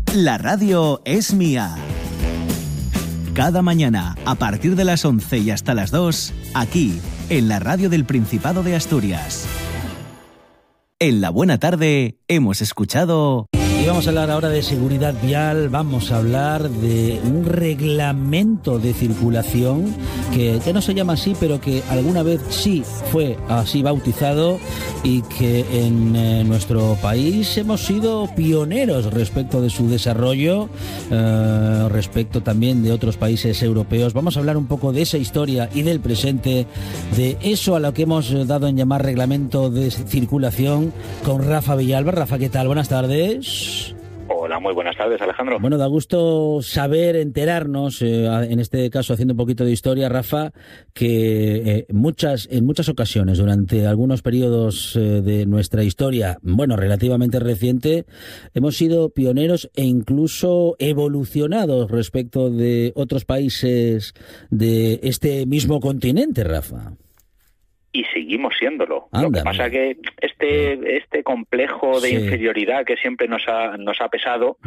La radio es mía. Cada mañana, a partir de las 11 y hasta las 2, aquí, en la radio del Principado de Asturias. En La Buena Tarde hemos escuchado... Y vamos a hablar ahora de seguridad vial, vamos a hablar de un reglamento de circulación que no se llama así, pero que alguna vez sí fue así bautizado y que en nuestro país hemos sido pioneros respecto de su desarrollo, respecto también de otros países europeos. Vamos a hablar un poco de esa historia y del presente, de eso a lo que hemos dado en llamar reglamento de circulación, con Rafa Villalba. Rafa, ¿qué tal? Buenas tardes. Hola, muy buenas tardes, Alejandro. Bueno, da gusto saber, enterarnos, en este caso haciendo un poquito de historia, Rafa, que en muchas ocasiones, durante algunos periodos de nuestra historia, bueno, relativamente reciente, hemos sido pioneros e incluso evolucionados respecto de otros países de este mismo continente, Rafa. Y seguimos siéndolo. Anda, lo que pasa que este complejo de inferioridad que siempre nos ha pesado,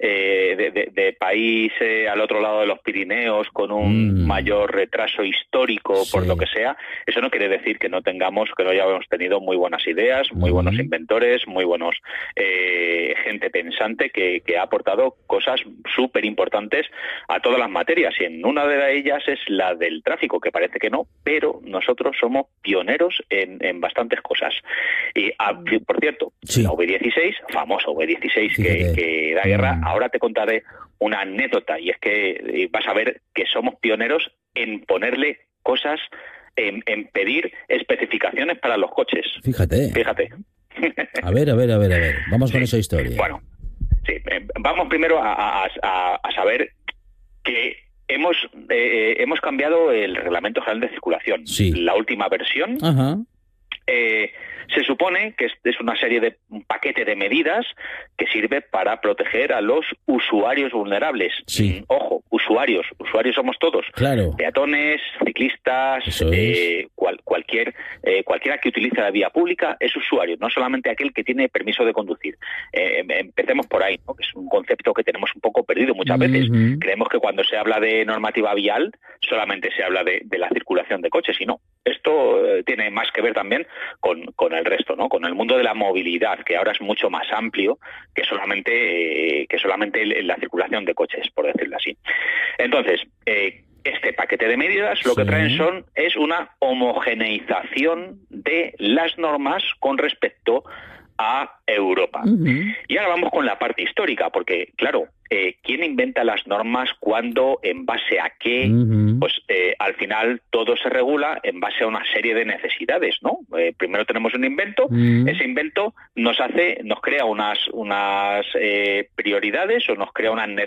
de país al otro lado de los Pirineos, con un mayor retraso histórico, por lo que sea, eso no quiere decir que no hayamos tenido muy buenas ideas, muy buenos inventores, muy buenos gente pensante que ha aportado cosas súper importantes a todas las materias, y en una de ellas es la del tráfico, que parece que no, pero nosotros somos pioneros en bastantes cosas. Y por cierto, la V16, famosa V16 que da guerra, ahora te contaré una anécdota, y es que vas a ver que somos pioneros en ponerle cosas, en pedir especificaciones para los coches. Fíjate. A ver. Vamos con esa historia. Bueno, sí, vamos primero a saber que hemos cambiado el Reglamento General de Circulación. La última versión. Se supone que es una serie de un paquete de medidas que sirve para proteger a los usuarios vulnerables. Ojo, usuarios somos todos. Claro. Peatones, ciclistas, cualquiera que utilice la vía pública es usuario, no solamente aquel que tiene permiso de conducir. Empecemos por ahí, ¿no? Que es un concepto que tenemos un poco perdido muchas veces. Creemos que cuando se habla de normativa vial solamente se habla de la circulación de coches, y no. Esto tiene más que ver también con el resto, ¿no? Con el mundo de la movilidad, que ahora es mucho más amplio que solamente la circulación de coches, por decirlo así. Entonces, este paquete de medidas lo que traen es una homogeneización de las normas con respecto a Europa. Y ahora vamos con la parte histórica, porque, claro, ¿quién inventa las normas? ¿Cuándo? ¿En base a qué? Pues al final todo se regula en base a una serie de necesidades, ¿no? Primero tenemos un invento, ese invento nos crea unas prioridades, o nos crea unas